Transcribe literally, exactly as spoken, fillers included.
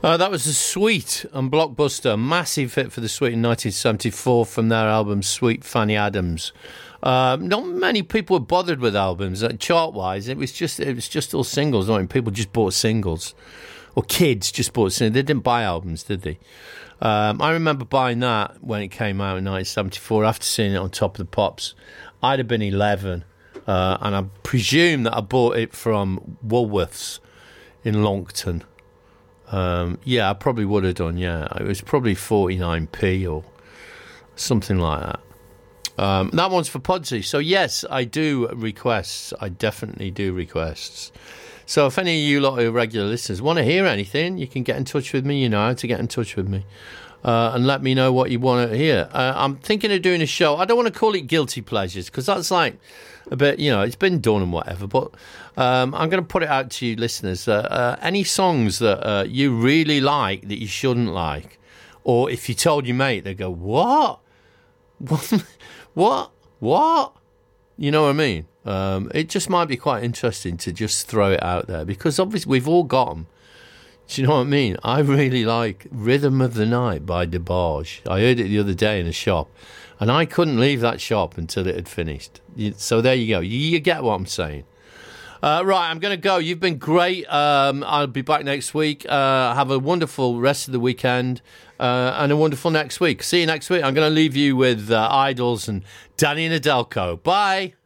Uh, that was the Sweet and Blockbuster, massive hit for the Sweet in nineteen seventy-four from their album Sweet Fanny Adams. Uh, not many people were bothered with albums uh, chart-wise. It was just it was just all singles. I mean, people just bought singles, or kids just bought singles. They didn't buy albums, did they? Um, I remember buying that when it came out in nineteen seventy-four after seeing it on Top of the Pops. I'd have been eleven, uh, and I presume that I bought it from Woolworths in Longton. Um, yeah, I probably would have done, yeah. It was probably forty-nine p or something like that. Um, that one's for Podsy. So, yes, I do requests. I definitely do requests. So if any of you lot who are regular listeners want to hear anything, you can get in touch with me. You know how to get in touch with me. Uh, and let me know what you want to hear. Uh, I'm thinking of doing a show. I don't want to call it Guilty Pleasures because that's like a bit, you know, it's been done and whatever. But um, I'm going to put it out to you listeners. Uh, uh, any songs that uh, you really like that you shouldn't like. Or if you told your mate, they go, what? What? What? What? You know what I mean? Um, it just might be quite interesting to just throw it out there because obviously we've all got them. Do you know what I mean? I really like Rhythm of the Night by DeBarge. I heard it the other day in a shop, and I couldn't leave that shop until it had finished. So there you go. You, you get what I'm saying. Uh, right, I'm going to go. You've been great. Um, I'll be back next week. Uh, have a wonderful rest of the weekend uh, and a wonderful next week. See you next week. I'm going to leave you with uh, Idols and Danny Nadelko. Bye.